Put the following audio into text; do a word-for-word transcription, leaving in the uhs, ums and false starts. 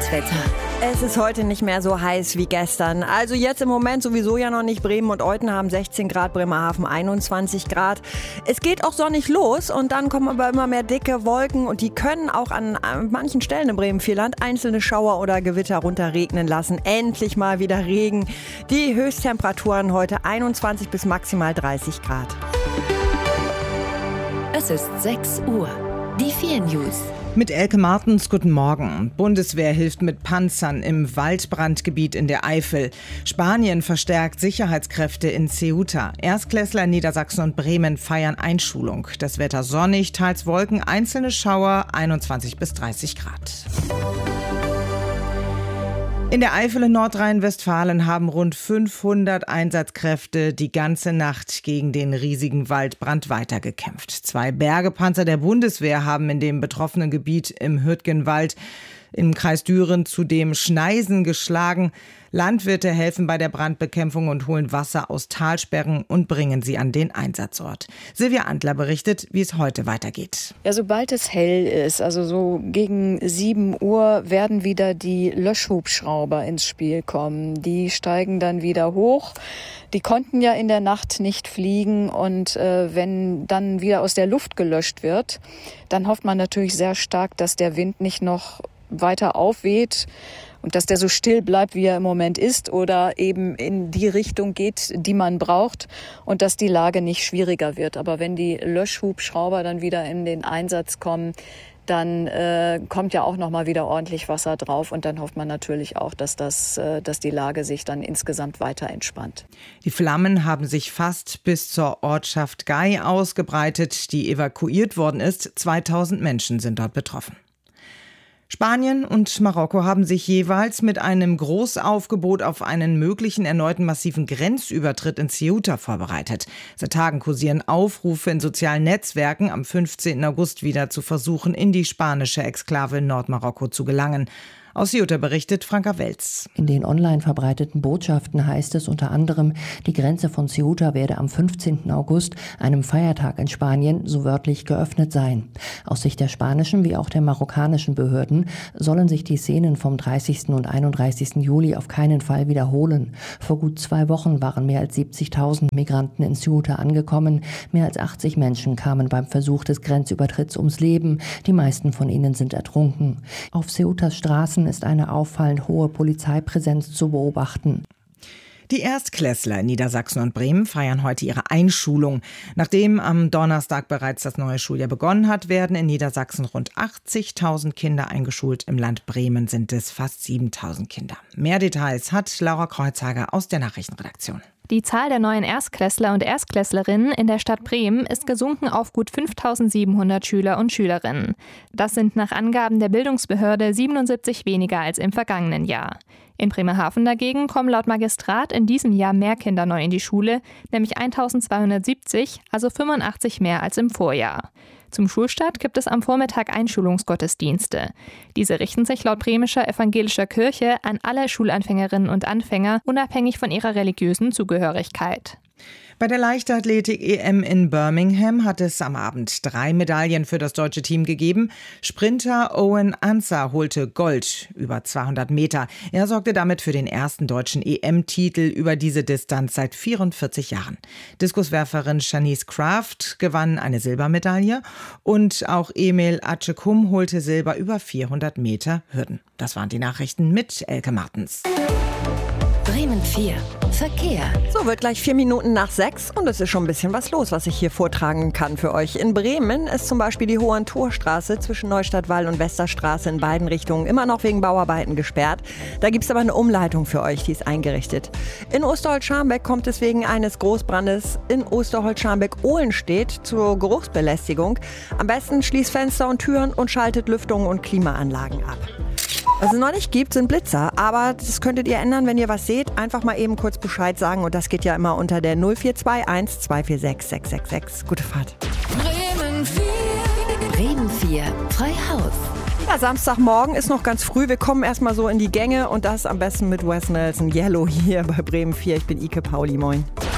das Wetter. Es ist heute nicht mehr so heiß wie gestern. Also jetzt im Moment sowieso ja noch nicht. Bremen und Olten haben sechzehn Grad, Bremerhaven einundzwanzig Grad. Es geht auch sonnig los und dann kommen aber immer mehr dicke Wolken und die können auch an, an manchen Stellen im Bremen-Vierland einzelne Schauer oder Gewitter runterregnen lassen. Endlich mal wieder Regen. Die Höchsttemperaturen heute einundzwanzig bis maximal dreißig Grad. Es ist sechs Uhr. Die vier News. Mit Elke Martens, guten Morgen. Bundeswehr hilft mit Panzern im Waldbrandgebiet in der Eifel. Spanien verstärkt Sicherheitskräfte in Ceuta. Erstklässler in Niedersachsen und Bremen feiern Einschulung. Das Wetter sonnig, teils Wolken, einzelne Schauer, einundzwanzig bis dreißig Grad. In der Eifel in Nordrhein-Westfalen haben rund fünfhundert Einsatzkräfte die ganze Nacht gegen den riesigen Waldbrand weitergekämpft. Zwei Bergepanzer der Bundeswehr haben in dem betroffenen Gebiet im Hürtgenwald im Kreis Düren zudem Schneisen geschlagen. Landwirte helfen bei der Brandbekämpfung und holen Wasser aus Talsperren und bringen sie an den Einsatzort. Silvia Antler berichtet, wie es heute weitergeht. Ja, sobald es hell ist, also so gegen sieben Uhr, werden wieder die Löschhubschrauber ins Spiel kommen. Die steigen dann wieder hoch. Die konnten ja in der Nacht nicht fliegen und äh, wenn dann wieder aus der Luft gelöscht wird, dann hofft man natürlich sehr stark, dass der Wind nicht noch weiter aufweht und dass der so still bleibt, wie er im Moment ist oder eben in die Richtung geht, die man braucht und dass die Lage nicht schwieriger wird. Aber wenn die Löschhubschrauber dann wieder in den Einsatz kommen, dann äh, kommt ja auch noch mal wieder ordentlich Wasser drauf und dann hofft man natürlich auch, dass, das, äh, dass die Lage sich dann insgesamt weiter entspannt. Die Flammen haben sich fast bis zur Ortschaft Gay ausgebreitet, die evakuiert worden ist. zweitausend Menschen sind dort betroffen. Spanien und Marokko haben sich jeweils mit einem Großaufgebot auf einen möglichen erneuten massiven Grenzübertritt in Ceuta vorbereitet. Seit Tagen kursieren Aufrufe in sozialen Netzwerken, am fünfzehnten August wieder zu versuchen, in die spanische Exklave in Nordmarokko zu gelangen. Aus Ceuta berichtet Franka Welz. In den online verbreiteten Botschaften heißt es unter anderem, die Grenze von Ceuta werde am fünfzehnten August, einem Feiertag in Spanien, so wörtlich geöffnet sein. Aus Sicht der spanischen wie auch der marokkanischen Behörden sollen sich die Szenen vom dreißigsten und einunddreißigsten Juli auf keinen Fall wiederholen. Vor gut zwei Wochen waren mehr als siebzigtausend Migranten in Ceuta angekommen. Mehr als achtzig Menschen kamen beim Versuch des Grenzübertritts ums Leben. Die meisten von ihnen sind ertrunken. Auf Ceutas Straßen ist eine auffallend hohe Polizeipräsenz zu beobachten. Die Erstklässler in Niedersachsen und Bremen feiern heute ihre Einschulung. Nachdem am Donnerstag bereits das neue Schuljahr begonnen hat, werden in Niedersachsen rund achtzigtausend Kinder eingeschult. Im Land Bremen sind es fast siebentausend Kinder. Mehr Details hat Laura Kreuzhager aus der Nachrichtenredaktion. Die Zahl der neuen Erstklässler und Erstklässlerinnen in der Stadt Bremen ist gesunken auf gut fünftausendsiebenhundert Schüler und Schülerinnen. Das sind nach Angaben der Bildungsbehörde siebenundsiebzig weniger als im vergangenen Jahr. In Bremerhaven dagegen kommen laut Magistrat in diesem Jahr mehr Kinder neu in die Schule, nämlich eintausendzweihundertsiebzig, also fünfundachtzig mehr als im Vorjahr. Zum Schulstart gibt es am Vormittag Einschulungsgottesdienste. Diese richten sich laut bremischer evangelischer Kirche an alle Schulanfängerinnen und Anfänger, unabhängig von ihrer religiösen Zugehörigkeit. Bei der Leichtathletik-E M in Birmingham hat es am Abend drei Medaillen für das deutsche Team gegeben. Sprinter Owen Ansah holte Gold über zweihundert Meter. Er sorgte damit für den ersten deutschen E M-Titel über diese Distanz seit vierundvierzig Jahren. Diskuswerferin Shanice Kraft gewann eine Silbermedaille und auch Emil Acekum holte Silber über vierhundert Meter Hürden. Das waren die Nachrichten mit Elke Martens. Bremen vier. Verkehr. So, wird gleich vier Minuten nach sechs und es ist schon ein bisschen was los, was ich hier vortragen kann für euch. In Bremen ist zum Beispiel die Hohentorstraße zwischen Neustadtwall und Westerstraße in beiden Richtungen immer noch wegen Bauarbeiten gesperrt. Da gibt es aber eine Umleitung für euch, die ist eingerichtet. In Osterholz-Scharmbeck kommt es wegen eines Großbrandes in Osterholz-Scharmbeck-Ohlenstedt zur Geruchsbelästigung. Am besten schließt Fenster und Türen und schaltet Lüftungen und Klimaanlagen ab. Was es noch nicht gibt, sind Blitzer, aber das könntet ihr ändern, wenn ihr was seht. Einfach mal eben kurz Bescheid sagen und das geht ja immer unter der null vier zwei eins zwei vier sechs sechs sechs sechs. Gute Fahrt. Bremen vier. Bremen vier. Freihaus. Ja, Samstagmorgen ist noch ganz früh. Wir kommen erstmal so in die Gänge und das am besten mit Wes Nelson Yellow hier bei Bremen vier. Ich bin Ike Pauli, moin.